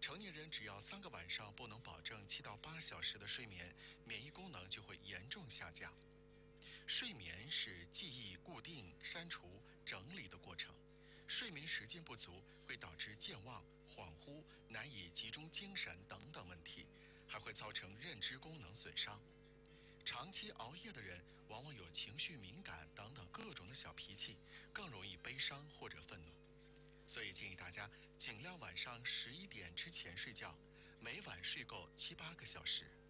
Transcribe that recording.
成年人只要3个晚上不能保证7到8小时的睡眠，免疫功能就会严重下降。睡眠是记忆固定、删除、整理的过程。睡眠时间不足会导致健忘、恍惚、难以集中精神等等问题，还会造成认知功能损伤。长期熬夜的人往往有情绪敏感等等各种的小脾气，更容易悲伤或者愤怒。所以建议大家尽量晚上11点之前睡觉，每晚睡够7、8个小时。